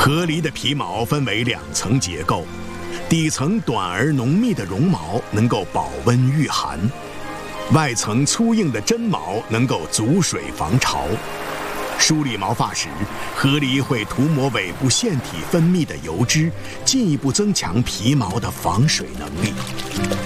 河狸的皮毛分为2层结构，底层短而浓密的绒毛能够保温御寒，外层粗硬的真毛能够阻水防潮。梳理毛发时，河狸会涂抹尾部腺体分泌的油脂，进一步增强皮毛的防水能力。